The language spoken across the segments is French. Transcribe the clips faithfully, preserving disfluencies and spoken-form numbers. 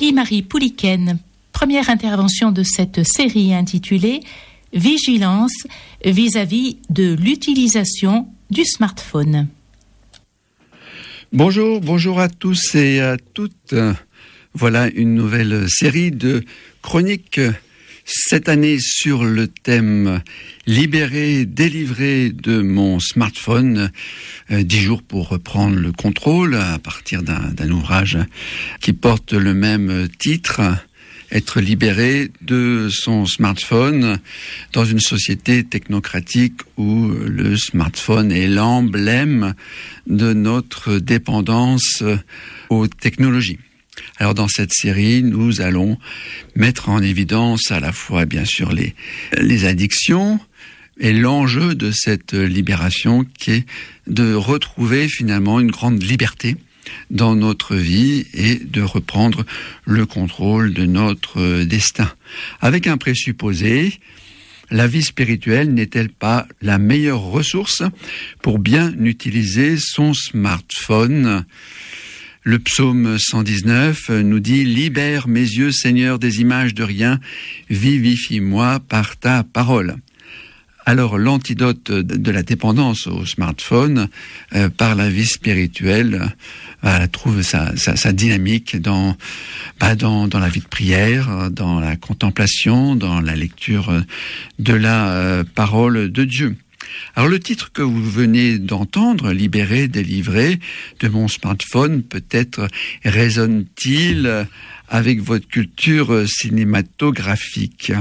Émilie-Marie Pouliken, première intervention de cette série intitulée « Vigilance vis-à-vis de l'utilisation du smartphone ». Bonjour, bonjour à tous et à toutes. Voilà une nouvelle série de chroniques cette année sur le thème « Libérer, délivrer de mon smartphone ». Dix jours pour reprendre le contrôle à partir d'un, d'un ouvrage qui porte le même titre. Être libéré de son smartphone dans une société technocratique où le smartphone est l'emblème de notre dépendance aux technologies. Alors dans cette série, nous allons mettre en évidence à la fois bien sûr les, les addictions et l'enjeu de cette libération qui est de retrouver finalement une grande liberté dans notre vie et de reprendre le contrôle de notre destin. Avec un présupposé, la vie spirituelle n'est-elle pas la meilleure ressource pour bien utiliser son smartphone ? Le psaume cent dix-neuf nous dit « Libère mes yeux, Seigneur, des images de rien, vivifie-moi par ta parole ». Alors l'antidote de la dépendance au smartphone euh, par la vie spirituelle euh, trouve sa, sa, sa dynamique dans, bah, dans, dans la vie de prière, dans la contemplation, dans la lecture de la euh, parole de Dieu. Alors le titre que vous venez d'entendre, « Libérer, délivrer de mon smartphone », peut-être résonne-t-il avec votre culture cinématographique.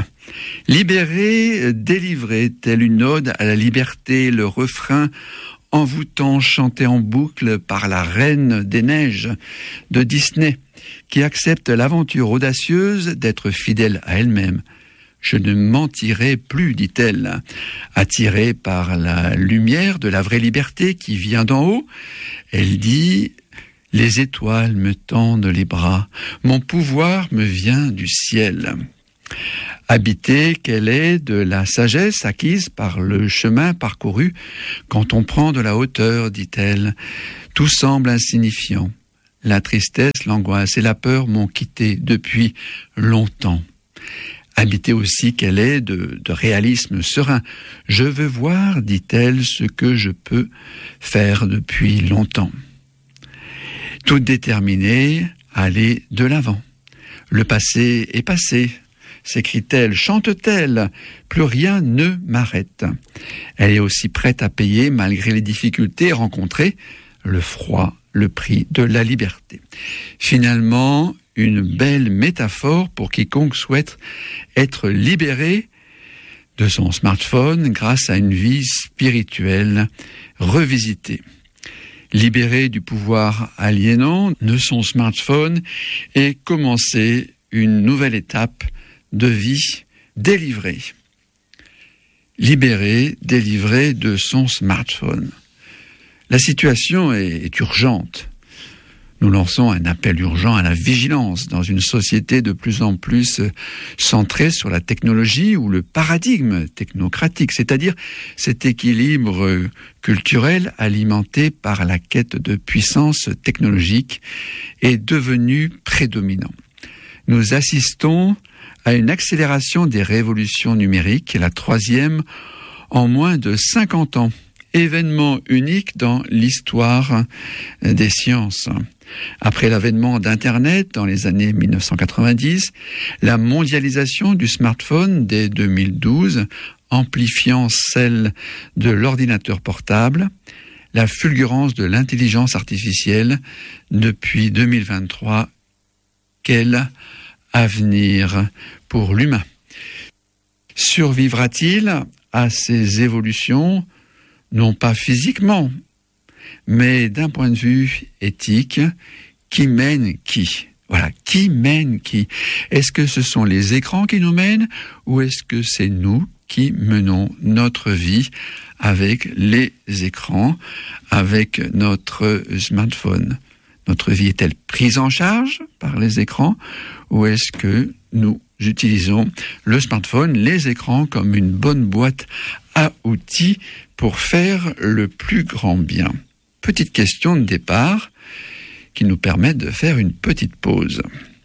Libérer, délivrer, telle une ode à la liberté, le refrain envoûtant chanté en boucle par la Reine des Neiges de Disney, qui accepte l'aventure audacieuse d'être fidèle à elle-même. Je ne mentirai plus, dit-elle, attirée par la lumière de la vraie liberté qui vient d'en haut. Elle dit « Les étoiles me tendent les bras, mon pouvoir me vient du ciel ». Habitée qu'elle est de la sagesse acquise par le chemin parcouru, quand on prend de la hauteur, dit-elle, tout semble insignifiant. La tristesse, l'angoisse et la peur m'ont quitté depuis longtemps. Habitée aussi qu'elle est de, de réalisme serein. Je veux voir, dit-elle, ce que je peux faire depuis longtemps. Toute déterminée à aller de l'avant. Le passé est passé, s'écrie-t-elle, chante-t-elle, plus rien ne m'arrête. Elle est aussi prête à payer, malgré les difficultés rencontrées, le froid, le prix de la liberté. Finalement, une belle métaphore pour quiconque souhaite être libéré de son smartphone grâce à une vie spirituelle revisitée. Libéré du pouvoir aliénant de son smartphone et commencer une nouvelle étape de vie délivrée. Libéré, délivré de son smartphone. La situation est, est urgente. Nous lançons un appel urgent à la vigilance dans une société de plus en plus centrée sur la technologie ou le paradigme technocratique, c'est-à-dire cet équilibre culturel alimenté par la quête de puissance technologique est devenu prédominant. Nous assistons à une accélération des révolutions numériques, la troisième en moins de cinquante ans. Événement unique dans l'histoire des sciences. Après l'avènement d'Internet dans les années mille neuf cent quatre-vingt-dix, la mondialisation du smartphone dès deux mille douze, amplifiant celle de l'ordinateur portable, la fulgurance de l'intelligence artificielle depuis deux mille vingt-trois, quel avenir pour l'humain? Survivra-t-il à ces évolutions? Non pas physiquement, mais d'un point de vue éthique, qui mène qui ? Voilà, qui mène qui ? Est-ce que ce sont les écrans qui nous mènent ou est-ce que c'est nous qui menons notre vie avec les écrans, avec notre smartphone ? Notre vie est-elle prise en charge par les écrans ou est-ce que nous utilisons le smartphone, les écrans comme une bonne boîte à outils pour faire le plus grand bien? Petite question de départ qui nous permet de faire une petite pause.